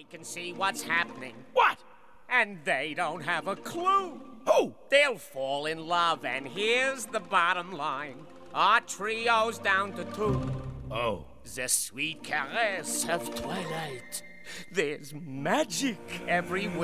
can see what's happening. What? And they don't have a clue. Who? They'll fall in love, and here's the bottom line. Our trio's down to 2. Oh. The sweet caress of twilight. There's magic everywhere.